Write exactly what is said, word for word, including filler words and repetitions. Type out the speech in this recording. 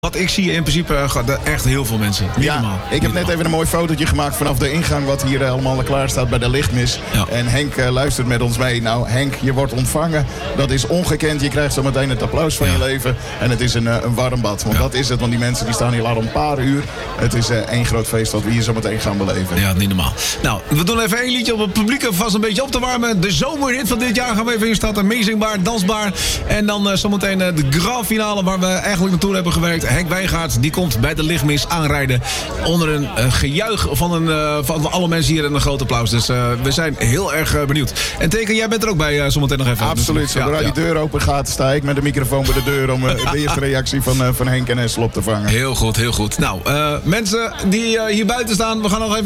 Wat ik zie in principe uh, gaat er echt heel veel mensen. Niet ja, normaal. ik heb Niet net normaal. even een mooi fotootje gemaakt vanaf de ingang wat hier uh, allemaal klaar staat bij de lichtmis. Ja. En Henk uh, luistert met ons mee. Nou Henk, je wordt ontvangen. Dat is ongekend. Je krijgt zo meteen het applaus van Ja. je leven. En het is een, uh, een warm bad. Want Ja. dat is het. Want die mensen die staan hier al een paar uur. Het is uh, één groot feest wat we hier zo meteen gaan beleven. Ja, niet normaal. Nou, we doen even één liedje om het publiek vast een beetje op te warmen. De zomerhit van dit jaar gaan we even instarten. Meezingbaar, dansbaar. En dan uh, zometeen uh, de grand finale waar we eigenlijk naartoe hebben gewerkt. Henk Wijngaard, die komt bij de lichtmis aanrijden. Onder een uh, gejuich van, een, uh, van alle mensen hier en een groot applaus. Dus uh, we zijn heel erg uh, benieuwd. En Teken, jij bent er ook bij uh, zometeen nog even. Absoluut. Zodra Ja, ja. die deur open gaat, sta ik met de microfoon bij de deur om uh, de eerste reactie van, uh, van Henk en Essel op te vangen. Heel goed, heel goed. Nou, uh, mensen die uh, hier buiten staan, we gaan nog even